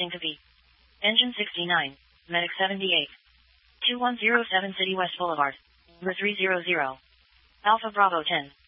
Syncope. Engine 69. Medic 78. 2107 City West Boulevard. R 300. Alpha Bravo 10.